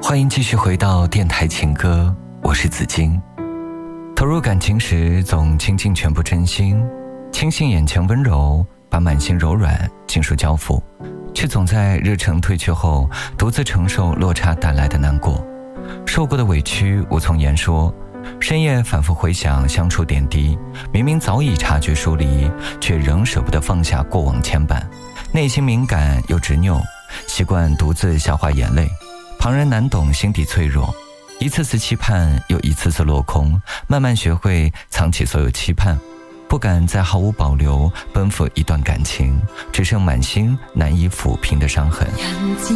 欢迎继续回到电台情歌，我是子金。投入感情时总倾尽全部真心，轻信眼前温柔，把满心柔软尽数交付，却总在热忱褪去后独自承受落差带来的难过，受过的委屈无从言说，深夜反复回想相处点滴，明明早已察觉疏离，却仍舍不得放下过往牵绊，内心敏感又执拗，习惯独自消化眼泪，旁人难懂心底脆弱，一次次期盼又一次次落空，慢慢学会藏起所有期盼，不敢再毫无保留奔赴一段感情，只剩满心难以抚平的伤痕。